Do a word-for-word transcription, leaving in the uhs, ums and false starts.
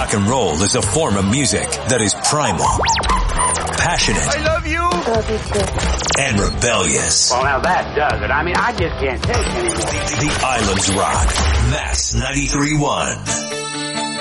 Rock and roll is a form of music that is primal, passionate, I love you, Love you too. and rebellious. Well, now that does it. I mean, I just can't take anymore. The Islands Rock. Mass ninety-three point one.